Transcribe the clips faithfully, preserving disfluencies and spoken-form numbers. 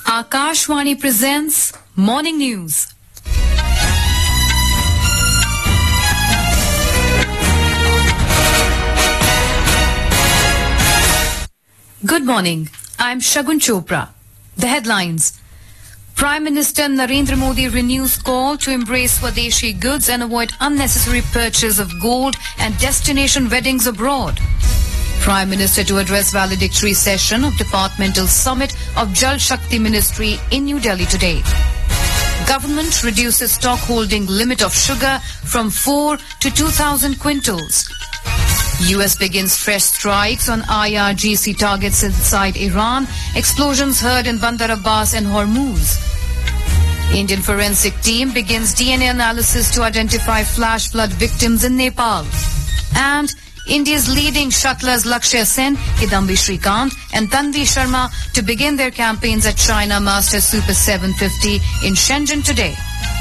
Akashvani presents Morning News. Good morning. I'm Shagun Chopra. The headlines. Prime Minister Narendra Modi renews call to embrace Swadeshi goods and avoid unnecessary purchase of gold and destination weddings abroad. Prime Minister to address valedictory session of Departmental Summit of Jal Shakti Ministry in New Delhi today. Government reduces stock holding limit of sugar from four to two thousand quintals. U S begins fresh strikes on I R G C targets inside Iran. Explosions heard in Bandar Abbas and Hormuz. Indian forensic team begins D N A analysis to identify flash flood victims in Nepal. And India's leading shuttlers Lakshya Sen, Kidambi Shrikant and Tanvi Sharma to begin their campaigns at China Masters Super seven fifty in Shenzhen today.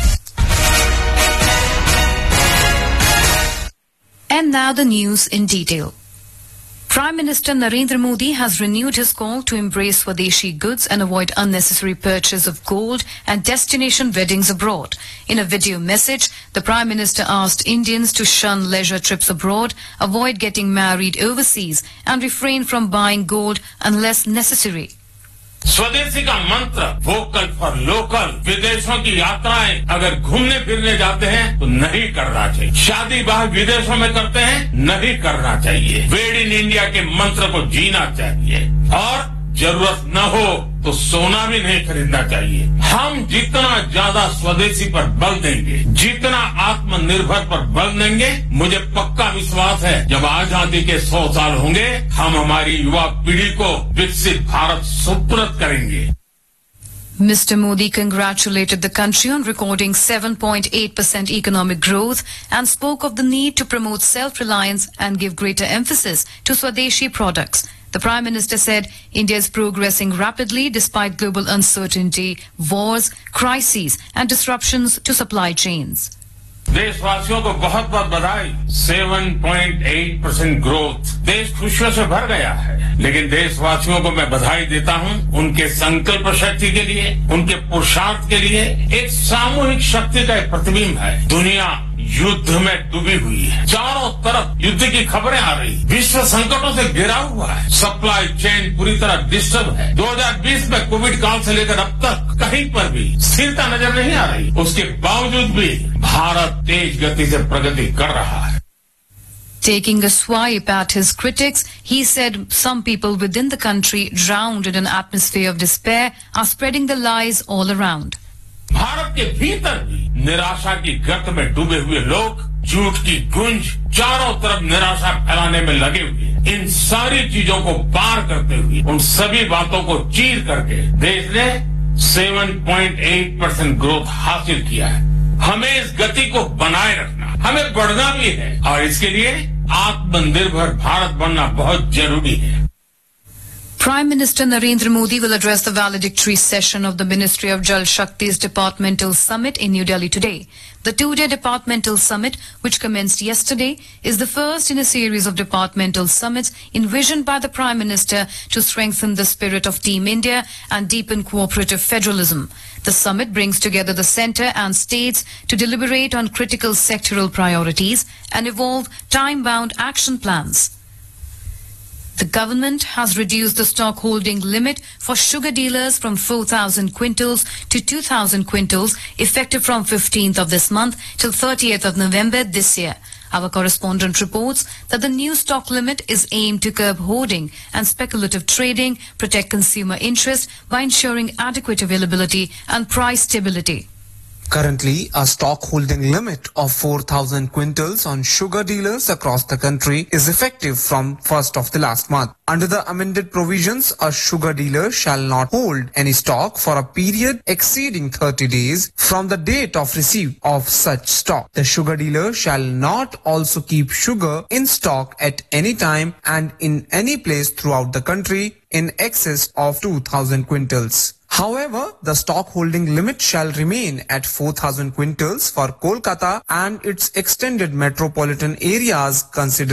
And now the news in detail. Prime Minister Narendra Modi has renewed his call to embrace Swadeshi goods and avoid unnecessary purchase of gold and destination weddings abroad. In a video message, the Prime Minister asked Indians to shun leisure trips abroad, avoid getting married overseas, and refrain from buying gold unless necessary. स्वदेशी का मंत्र vocal for local विदेशों की यात्राएं अगर घूमने फिरने जाते हैं तो नहीं करना चाहिए। शादी ब्याह विदेशों में करते हैं नहीं करना चाहिए। मेड इन इंडिया के मंत्र को जीना चाहिए और जरूरत न हो तो सोना भी नहीं खरीदना चाहिए। हम जितना ज्यादा स्वदेशी पर बल देंगे, जितना आत्मनिर्भर पर बल देंगे, मुझे पक्का विश्वास है जब आजादी के सौ साल होंगे हम हमारी युवा पीढ़ी को विकसित भारत सुपुर्द करेंगे। Mister Modi congratulated the country on recording seven point eight percent economic growth and spoke of the need to promote self-reliance and give greater emphasis to Swadeshi products. The Prime Minister said India is progressing rapidly despite global uncertainty, wars, crises and disruptions to supply chains. देशवासियों को बहुत बहुत बधाई। सात point आठ percent growth देश खुशियों से भर गया है, लेकिन देशवासियों को मैं बधाई देता हूं उनके संकल्प शक्ति के लिए, उनके पुरुषार्थ के लिए। एक सामूहिक शक्ति का एक प्रतिबिंब है। दुनिया युद्ध में डूबी हुई है, चारों तरफ युद्ध की खबरें आ रही, विश्व संकटों से घिरा हुआ है, सप्लाई चेन पूरी तरह डिस्टर्ब है। दो हज़ार बीस में कोविड काल से लेकर अब तक कहीं पर भी स्थिरता नजर नहीं आ रही। उसके बावजूद भी भारत तेज गति से प्रगति कर रहा है। Taking a swipe at his critics, he said some people within the country, drowned in an atmosphere of despair, are spreading the lies all around. Bharat के भीतर भी निराशा की गर्त में डूबे हुए लोग झूठ की गुंज, चारों तरफ निराशा फैलाने में लगे हुए। इन सारी चीजों को पार करते हुए, उन सभी बातों को चीर करके देश ने सात पॉइंट आठ परसेंट ग्रोथ हासिल किया है। हमें इस गति को बनाए रखना, हमें बढ़ना भी है और इसके लिए आत्मनिर्भर भारत बनना बहुत जरूरी है। Prime Minister Narendra Modi will address the valedictory session of the Ministry of Jal Shakti's Departmental Summit in New Delhi today. The two-day Departmental Summit, which commenced yesterday, is the first in a series of departmental summits envisioned by the Prime Minister to strengthen the spirit of Team India and deepen cooperative federalism. The summit brings together the centre and states to deliberate on critical sectoral priorities and evolve time-bound action plans. The government has reduced the stock holding limit for sugar dealers from four thousand quintals to two thousand quintals effective from fifteenth of this month till thirtieth of November this year. Our correspondent reports that the new stock limit is aimed to curb hoarding and speculative trading, protect consumer interest by ensuring adequate availability and price stability. Currently, a stock holding limit of four thousand quintals on sugar dealers across the country is effective from first of the last month. Under the amended provisions, a sugar dealer shall not hold any stock for a period exceeding thirty days from the date of receipt of such stock. The sugar dealer shall not also keep sugar in stock at any time and in any place throughout the country in excess of two thousand quintals. However, the stock holding limit shall remain at four thousand quintals for Kolkata and its extended metropolitan areas considered